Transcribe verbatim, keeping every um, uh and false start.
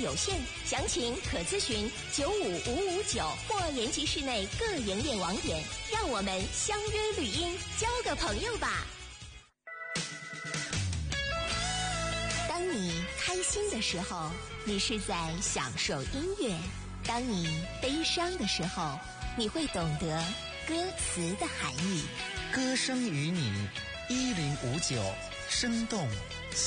有限，详情可咨询九五五五九或延吉市内各营业网点。让我们相约绿荫，交个朋友吧。当你开心的时候，你是在享受音乐；当你悲伤的时候，你会懂得歌词的含义。 歌声与你，一零五九，生动